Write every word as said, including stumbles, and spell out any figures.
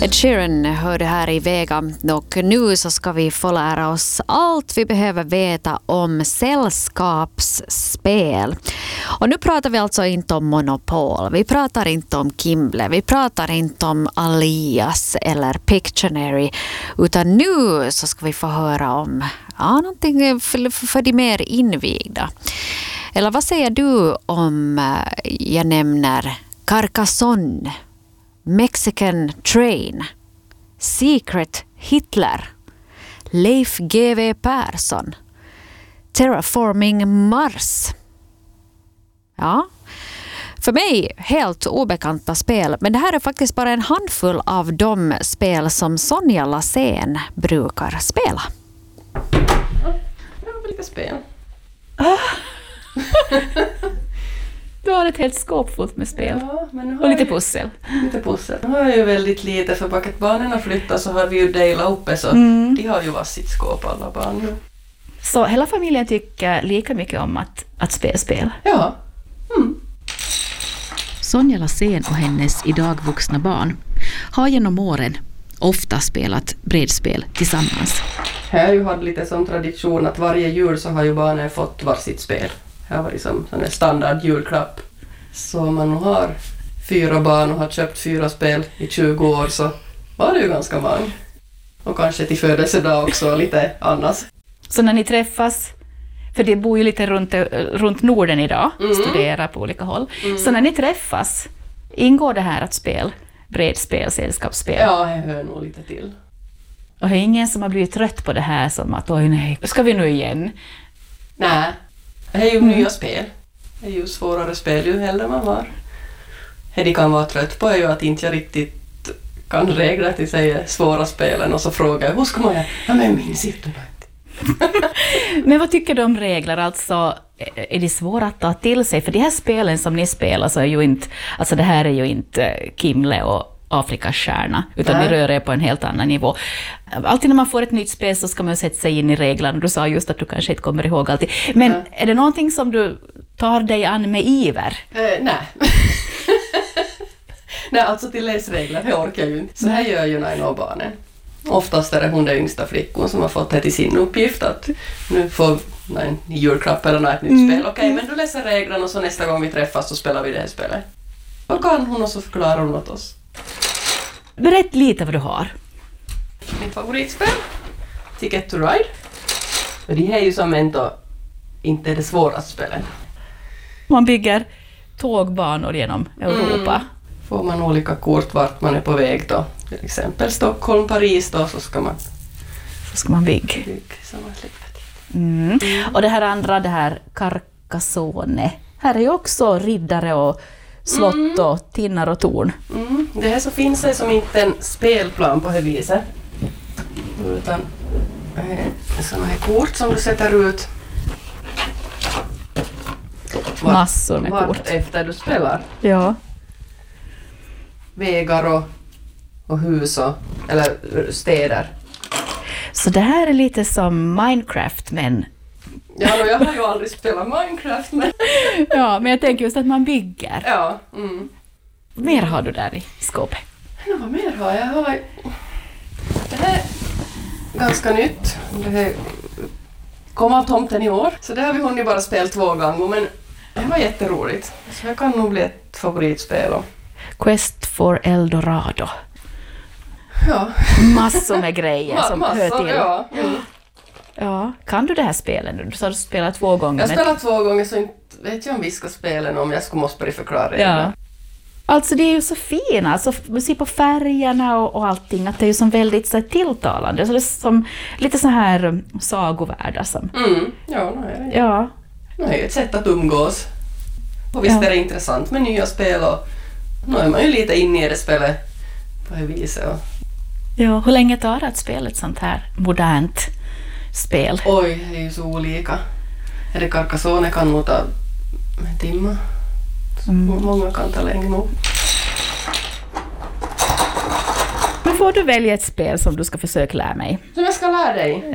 Ed Sheeran hörde här i Vega och nu så ska vi få lära oss allt vi behöver veta om sällskapsspel. Och nu pratar vi alltså inte om Monopol, vi pratar inte om Kimble, vi pratar inte om Alias eller Pictionary, utan nu så ska vi få höra om ja, någonting för, för de mer invigda. Eller vad säger du om jag nämner Carcassonne, Mexican Train, Secret Hitler, Leif G W Persson, Terraforming Mars? Ja, för mig helt obekanta spel, men det här är faktiskt bara en handfull av de spel som Sonja Lassén brukar spela. Ja, vilka spel? Du har ett helt skåp fullt med spel. Ja, men och lite pussel. Lite pussel. Nu har jag ju väldigt lite, för bara att barnen har flyttat så har vi ju delat uppe, så Mm. de har ju varsitt skåp alla barn nu. Så hela familjen tycker lika mycket om att, att spela spel. Ja. Mm. Sonja Lassén och hennes idag vuxna barn har genom åren ofta spelat brädspel tillsammans. Här har ju haft lite som tradition att varje jul så har ju barnen fått varsitt spel. Det har varit som en standard julklapp. Så om man har fyra barn och har köpt fyra spel i tjugo år så var det ju ganska många. Och kanske till födelsedag också lite annars. Så när ni träffas, för det bor ju lite runt, runt Norden idag, Mm. studerar på olika håll. Mm. Så när ni träffas, ingår det här att spela brädspel, sällskapsspel? Ja, jag hör nog lite till. Och det är ingen som har blivit trött på det här som att oj nej, ska vi nu igen? Nej, det är ju nya spel. Det är ju svårare spel ju äldre man var. Det de kan vara trött på är ju att inte jag riktigt kan regla till sig svåra spelen och så frågar jag, hur ska man göra? Ja, men jag minns inte. Men vad tycker du om regler? Alltså, är det svårt att ta till sig? För de här spelen som ni spelar så är ju inte, alltså det här är ju inte Kimble och Afrikas stjärna, utan Nej. vi rör er på en helt annan nivå. Alltid när man får ett nytt spel så ska man sätta sig in i reglerna. Du sa just att du kanske inte kommer ihåg alltid. Men Nej. är det någonting som du tar dig an med iver? Eh, nej. Nej, alltså till läsregler, det orkar jag ju inte. Så här gör ju när jag når barnen. Oftast är det hon den yngsta flickan som har fått det till sin uppgift att nu får nej, en julklapp eller något, ett nytt Mm. spel. Okej, okay, men du läser reglerna och så nästa gång vi träffas så spelar vi det här spelet. Och kan hon och så förklarar hon åt oss. Berätta lite vad du har. Mitt favoritspel, Ticket to Ride. Och det här är ju som ändå inte det svåraste spelet. Man bygger tågbanor genom Europa. Mm. Får man olika kort vart man är på väg då. Till exempel Stockholm, Paris då, så ska man Så ska man bygga. bygga samma livet. Mm. Och det här andra, det här Carcassonne. Här är ju också riddare och slott Mm. och tinnar och torn. Mm. Det här så finns det som inte en spelplan på det viset. Utan eh, sådana här kort som du sätter ut. Vart- Massor med vart kort. efter du spelar. Ja. Vägar och, och hus och, eller städer. Så det här är lite som Minecraft, men Ja, no, jag har ju aldrig spelat Minecraft, men ja, men jag tänker just att man bygger. ja. Mm. Mer har du där i skåpet. No, vad mer har jag? jag har... Det här är ganska nytt. Det här kom av tomten i år. Så det har vi hunnit bara spela två gånger, men det var jätteroligt. Så det kan nog bli ett favoritspel. Och... Quest for Eldorado. Ja, Massor med grejer Ma- som hör massor, till. ja. Mm. Ja. Kan du det här spelet nu? Du sa att du spelat två gånger. Jag men- spelar två gånger så inte vet jag om vi ska spela om jag skulle måste börja förklara det. Ja. Alltså det är ju så fina, alltså man ser på färgerna och, och allting, att det är ju som väldigt så här, tilltalande. Så det är som lite så här um, sagovärldar som. Mm. Ja, nu är det. Ja. Nu är det ett sätt att umgås. Och visst Ja. är det intressant med nya spel och nu är man ju lite inne i det spelet på det viset. Och... Ja, hur länge tar det att spela ett sånt här modernt spel? Oj, det är ju så olika. Är det Carcassonne kan nog ta en timme. Mm. Många kan ta länge nog. Nu får du välja ett spel som du ska försöka lära mig. Som jag ska lära dig.